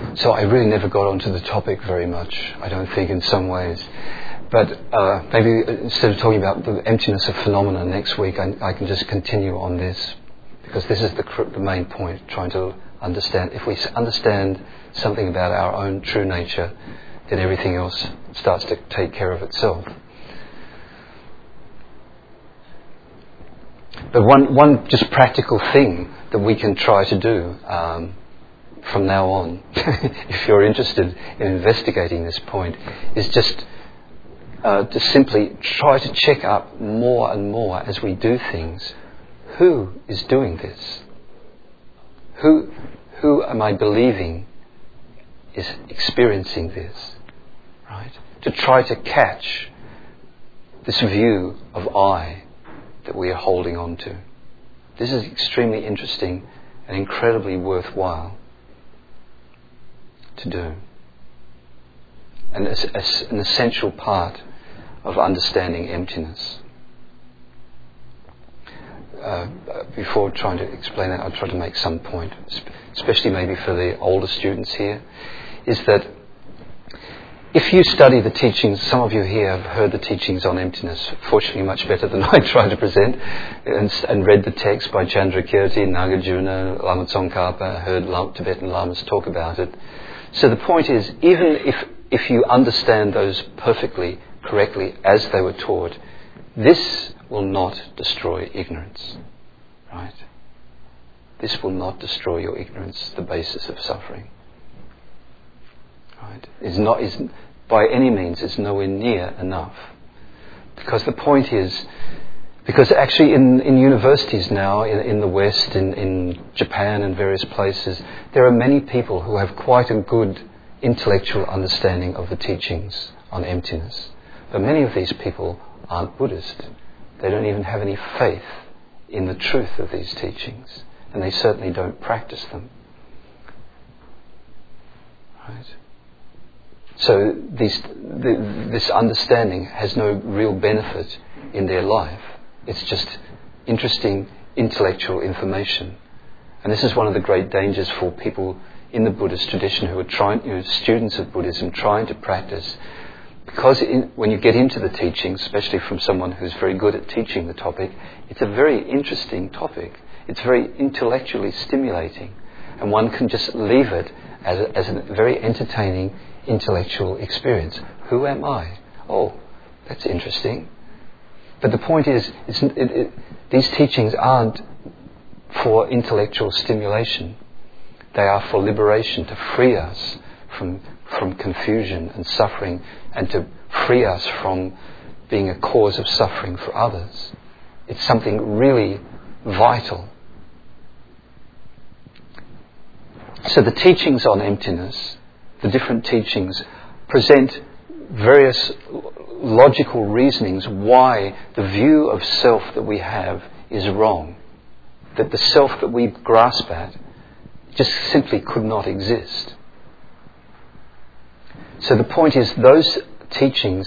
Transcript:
So I really never got onto the topic very much, I don't think, in some ways. But maybe instead of talking about the emptiness of phenomena next week, I can just continue on this, because this is the main point, trying to understand. If we understand something about our own true nature, then everything else starts to take care of itself. But one just practical thing that we can try to do from now on, if you're interested in investigating this point, is just to simply try to check up more and more as we do things. Who is doing this? Who am I believing is experiencing this? Right? To try to catch this view of I that we are holding on to. This is extremely interesting and incredibly worthwhile to do. And as an essential part of understanding emptiness. Before trying to explain that, I'll try to make some point, especially maybe for the older students here, is that if you study the teachings, some of you here have heard the teachings on emptiness, fortunately much better than I try to present, and read the text by Chandrakirti, Nagarjuna, Lama Tsongkhapa, heard Tibetan Lamas talk about it. So the point is, even if you understand those perfectly, correctly, as they were taught, this will not destroy ignorance. Right? This will not destroy your ignorance, the basis of suffering. Right? By any means, it's nowhere near enough. Because the point is, because actually in universities now, in the West, in Japan and various places, there are many people who have quite a good intellectual understanding of the teachings on emptiness. But many of these people aren't Buddhist. They don't even have any faith in the truth of these teachings. And they certainly don't practice them. Right? So this understanding has no real benefit in their life. It's just interesting intellectual information. And this is one of the great dangers for people in the Buddhist tradition who are students of Buddhism trying to practice. Because when you get into the teachings, especially from someone who's very good at teaching the topic, it's a very interesting topic. It's very intellectually stimulating. And one can just leave it as a very entertaining intellectual experience. Who am I? Oh, that's interesting. But the point is, these teachings aren't for intellectual stimulation. They are for liberation, to free us from confusion and suffering, and to free us from being a cause of suffering for others. It's something really vital. So the teachings on emptiness, the different teachings, present various logical reasonings why the view of self that we have is wrong. That the self that we grasp at just simply could not exist. So the point is, those teachings